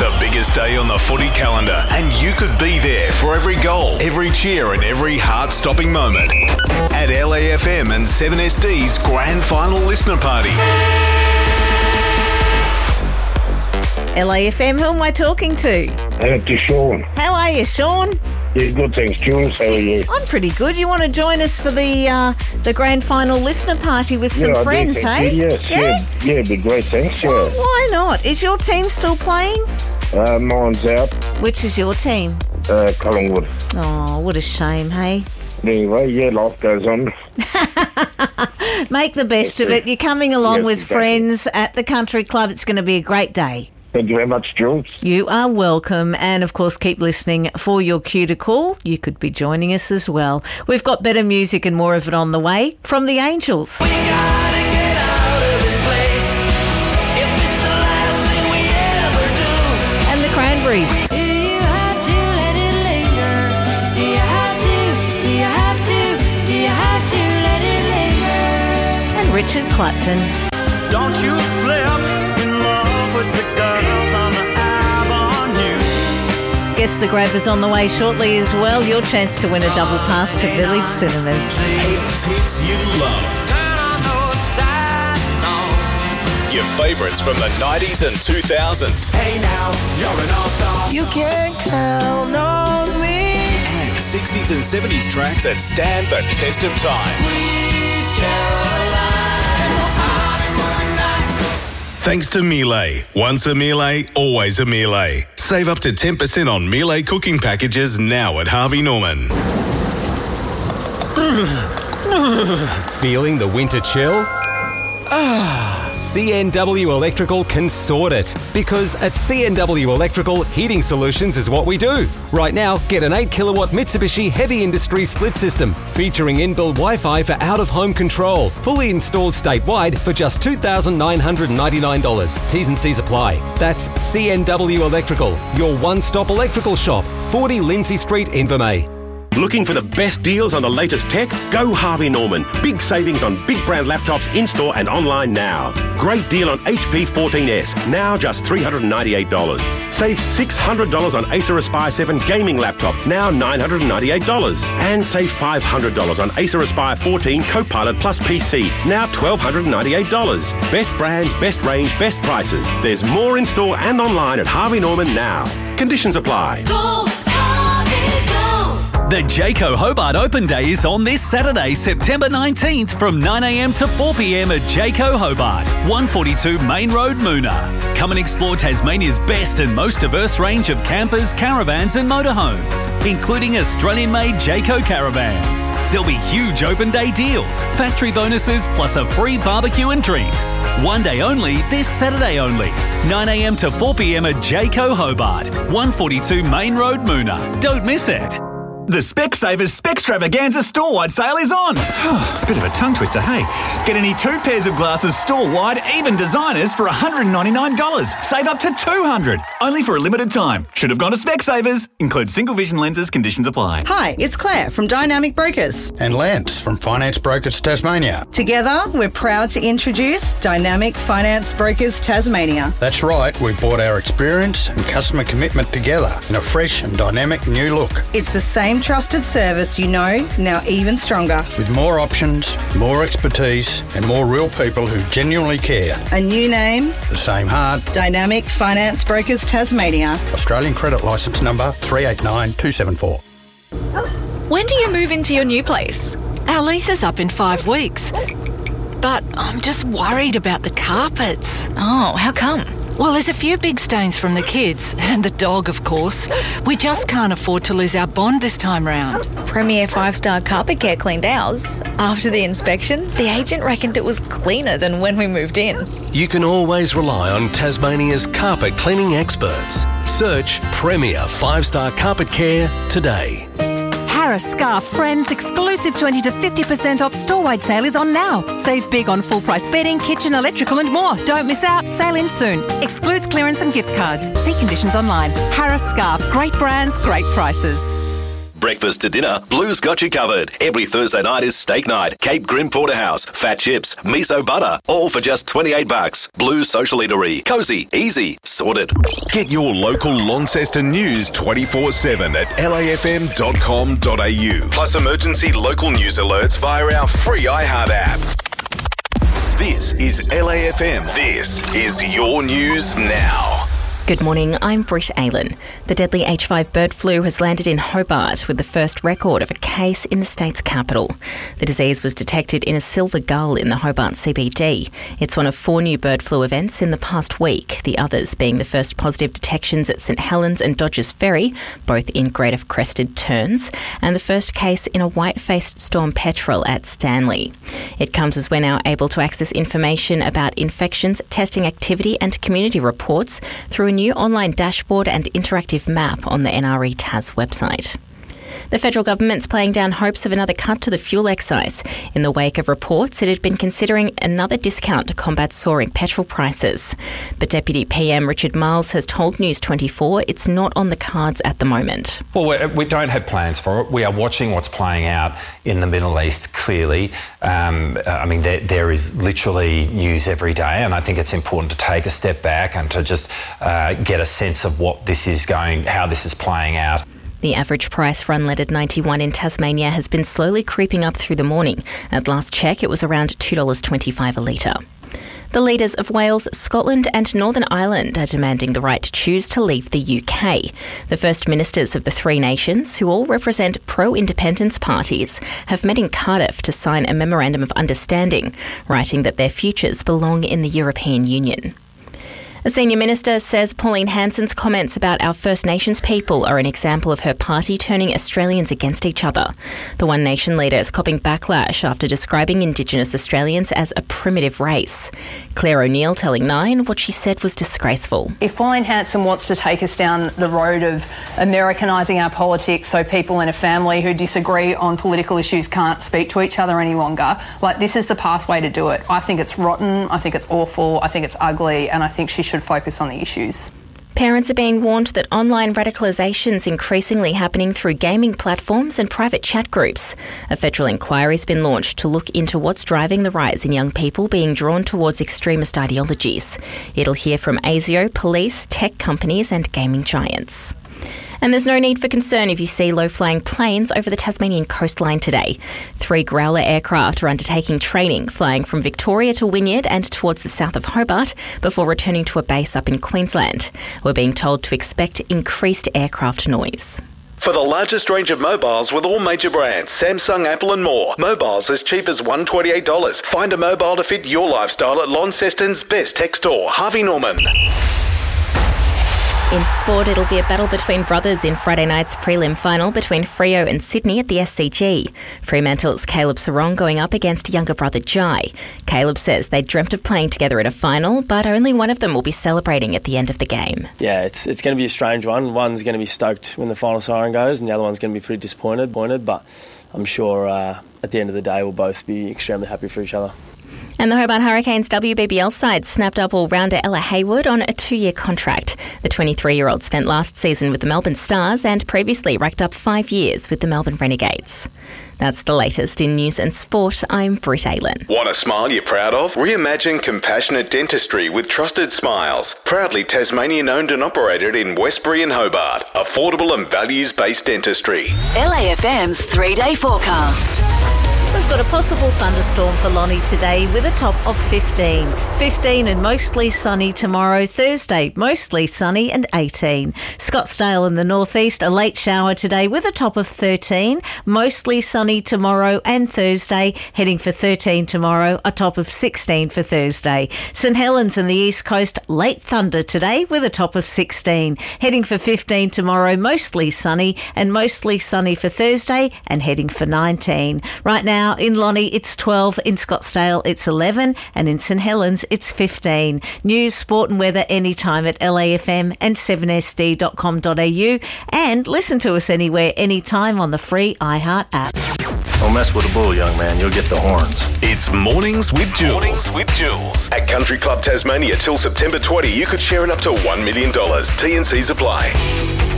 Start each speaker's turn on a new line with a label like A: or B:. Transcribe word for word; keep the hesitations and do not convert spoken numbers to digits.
A: the biggest day on the footy calendar, and you could be there for every goal, every cheer and every heart-stopping moment at L A F M and seven S D's Grand Final Listener Party.
B: L A F M, who am I talking to?
C: Uh, to Sean.
B: How are you, Sean?
C: Yeah, good, thanks, Jules. How are you?
B: I'm pretty good. You want to join us for the uh, the Grand Final Listener Party with some
C: yeah, I
B: friends,
C: do, thank
B: hey?
C: you. Yes,
B: yeah?
C: yeah, yeah, it'd be great, thanks, yeah.
B: Well, why not? Is your team still playing?
C: Uh, mine's out,
B: Which is your team?
C: uh, Collingwood.
B: Oh, what a shame, hey?
C: Anyway, yeah, life goes on.
B: Make the best of it. You're coming along
C: Yes,
B: with
C: exactly.
B: friends at the country club. It's going to be a great day.
C: Thank you very much, Jules.
B: You are welcome, and of course keep listening for your cue to call. You could be joining us as well. We've got better music and more of it on the way from the Angels.
D: We gotta get out of this place if it's the last thing we ever do.
B: And the Cranberries.
E: Do you have to let it linger? Do you have to? Do you have to? Do you have to let it linger?
B: And Richard Clapton.
D: Don't you slip in love with the girls on the Avenue.
B: Guess the Grabbers on the way shortly as well. Your chance to win a double pass to Village Cinemas.
A: eighties hits you love.
D: Turn on those sad songs.
A: Your favourites from the nineties and two thousands.
D: Hey now, you're an all-star. You can count on me.
A: And sixties and seventies tracks that stand the test of time.
D: Sweet Caroline. Hollywood night.
A: Thanks to Miele. Once a Miele, always a Miele. Save up to ten percent on Miele cooking packages now at Harvey Norman.
F: Feeling the winter chill? Ah, C N W Electrical can sort it. Because at C N W Electrical, heating solutions is what we do. Right now, get an eight kilowatt Mitsubishi Heavy Industry split system featuring inbuilt Wi-Fi for out-of-home control. Fully installed statewide for just two thousand nine hundred ninety-nine dollars. T's and C's apply. That's C N W Electrical, your one-stop electrical shop. forty Lindsay Street, Invermay.
G: Looking for the best deals on the latest tech? Go Harvey Norman. Big savings on big brand laptops in-store and online now. Great deal on H P fourteen S, now just three hundred ninety-eight dollars. Save six hundred dollars on Acer Aspire seven gaming laptop, now nine hundred ninety-eight dollars. And save five hundred dollars on Acer Aspire fourteen Copilot Plus P C, now one thousand two hundred ninety-eight dollars. Best brands, best range, best prices. There's more in-store and online at Harvey Norman now. Conditions apply.
E: Go, Harvey, go!
H: The Jayco Hobart Open Day is on this Saturday, September nineteenth from nine a m to four p m at Jayco Hobart, one forty-two Main Road, Moona. Come and explore Tasmania's best and most diverse range of campers, caravans and motorhomes, including Australian-made Jayco caravans. There'll be huge open day deals, factory bonuses plus a free barbecue and drinks. One day only, this Saturday only, nine a m to four p m at Jayco Hobart, one forty-two Main Road, Moona. Don't miss it.
I: The Specsavers Specstravaganza store-wide sale is on. Bit of a tongue twister, hey? Get any two pairs of glasses store-wide, even designers, for one hundred ninety-nine dollars. Save up to two hundred dollars. Only for a limited time. Should have gone to Specsavers. Includes single vision lenses. Conditions apply.
J: Hi, it's Claire from Dynamic Brokers.
K: And Lance from Finance Brokers Tasmania.
J: Together, we're proud to introduce Dynamic Finance Brokers Tasmania.
K: That's right, we've brought our experience and customer commitment together in a fresh and dynamic new look.
J: It's the same trusted service you know, now even stronger.
K: With more options, more expertise and more real people who genuinely care.
J: A new name,
K: The same heart.
J: Dynamic Finance Brokers Tasmania.
K: Australian credit licence number three eight nine two seven four.
L: When do you move into your new place? Our lease is up in five weeks. But I'm just worried about the carpets.
M: Oh, how come?
L: Well, there's a few big stains from the kids, and the dog, of course. We just can't afford to lose our bond this time round.
M: Premier five-star Carpet Care cleaned ours. After the inspection, the agent reckoned it was cleaner than when we moved in.
N: You can always rely on Tasmania's carpet cleaning experts. Search Premier five-star Carpet Care today.
O: Harris Scarf Friends exclusive twenty to fifty percent off store-wide sale is on now. Save big on full-price bedding, kitchen, electrical and more. Don't miss out. Sale ends soon. Excludes clearance and gift cards. See conditions online. Harris Scarf. Great brands, great prices.
P: breakfast to dinner, Blue's got you covered. Every Thursday night is steak night. Cape Grim Porterhouse, fat chips, miso butter, all for just twenty-eight bucks. Blue's Social Eatery. Cosy, easy, sorted.
A: Get your local Launceston news twenty-four seven at L A F M dot com dot A U. Plus emergency local news alerts via our free iHeart app. This is L A F M. This is your news now.
Q: Good morning, I'm Britt Aylan. The deadly H five bird flu has landed in Hobart with the first record of a case in the state's capital. The disease was detected in a silver gull in the Hobart C B D. It's one of four new bird flu events in the past week, the others being the first positive detections at St Helens and Dodgers Ferry, both in greater crested terns, and the first case in a white-faced storm petrel at Stanley. It comes as we're now able to access information about infections, testing activity and community reports through a new online dashboard and interactive map on the N R E T A S website. The federal government's playing down hopes of another cut to the fuel excise in the wake of reports it had been considering another discount to combat soaring petrol prices. But Deputy P M Richard Marles has told News twenty-four it's not on the cards at the moment.
R: Well, we, we don't have plans for it. We are watching what's playing out in the Middle East, clearly. Um, I mean, there, there is literally news every day, and I think it's important to take a step back and to just uh, get a sense of what this is going, how this is playing out.
Q: The average price for unleaded ninety-one in Tasmania has been slowly creeping up through the morning. At last check, it was around two dollars twenty-five a litre. The leaders of Wales, Scotland and Northern Ireland are demanding the right to choose to leave the U K. The First Ministers of the three nations, who all represent pro-independence parties, have met in Cardiff to sign a memorandum of understanding, writing that their futures belong in the European Union. A senior minister says Pauline Hanson's comments about our First Nations people are an example of her party turning Australians against each other. The One Nation leader is copping backlash after describing Indigenous Australians as a primitive race. Claire O'Neill telling Nine what she said was disgraceful.
S: If Pauline Hanson wants to take us down the road of Americanising our politics so people in a family who disagree on political issues can't speak to each other any longer, like, this is the pathway to do it. I think it's rotten, I think it's awful, I think it's ugly, and I think she should focus on the issues.
Q: Parents are being warned that online radicalisation is increasingly happening through gaming platforms and private chat groups. A federal inquiry has been launched to look into what's driving the rise in young people being drawn towards extremist ideologies. It'll hear from ASIO, police, tech companies and gaming giants. And there's no need for concern if you see low-flying planes over the Tasmanian coastline today. Three Growler aircraft are undertaking training, flying from Victoria to Wynyard and towards the south of Hobart before returning to a base up in Queensland. We're being told to expect increased aircraft noise.
A: For the largest range of mobiles with all major brands, Samsung, Apple and more. Mobiles as cheap as one hundred twenty-eight dollars. Find a mobile to fit your lifestyle at Launceston's best tech store, Harvey Norman.
Q: In sport, it'll be a battle between brothers in Friday night's prelim final between Freo and Sydney at the S C G. Fremantle's Caleb Sarong going up against younger brother Jai. Caleb says they dreamt of playing together in a final, but only one of them will be celebrating at the end of the game.
T: Yeah, it's it's going to be a strange one. One's going to be stoked when the final siren goes, and the other one's going to be pretty disappointed. But I'm sure uh, at the end of the day, we'll both be extremely happy for each other.
Q: And the Hobart Hurricanes W B B L side snapped up all-rounder Ella Haywood on a two-year contract. The twenty-three-year-old spent last season with the Melbourne Stars and previously racked up five years with the Melbourne Renegades. That's the latest in news and sport. I'm Britt Aylan.
A: Want a smile you're proud of? Reimagine compassionate dentistry with Trusted Smiles. Proudly Tasmanian owned and operated in Westbury and Hobart. Affordable and values-based dentistry.
U: L A F M's three-day forecast.
B: We've got a possible thunderstorm for Lonnie today with a top of fifteen. fifteen and mostly sunny tomorrow. Thursday, mostly sunny and eighteen. Scottsdale in the northeast, a late shower today with a top of thirteen. Mostly sunny tomorrow and Thursday, heading for thirteen tomorrow, a top of sixteen for Thursday. St Helens in the east coast, late thunder today with a top of sixteen. Heading for fifteen tomorrow, mostly sunny and mostly sunny for Thursday and heading for nineteen. Right now, in Lonnie, it's twelve. In Scottsdale, it's eleven. And in St Helens, it's fifteen. News, sport and weather anytime at L A F M and seven S D dot com dot A U. And listen to us anywhere, anytime on the free iHeart app.
V: Don't mess with the bull, young man. You'll get the horns.
A: It's Mornings with Jules. Mornings with Jules. At Country Club Tasmania till September twentieth, you could share in up to one million dollars. T and C's apply.